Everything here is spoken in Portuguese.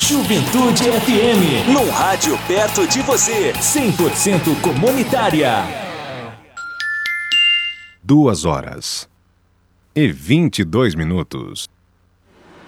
Juventude FM. Num rádio perto de você. 100% comunitária. 2h22.